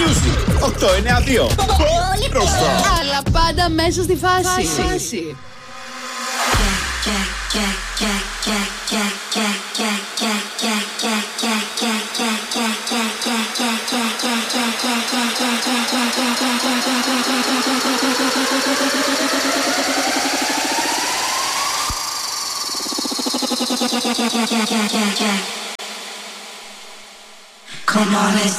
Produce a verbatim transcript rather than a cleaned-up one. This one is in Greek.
Music οκτώ εννιά δύο. Πολύ μπροστά. Αλλά πάντα μέσα στη φάση. Come on, let's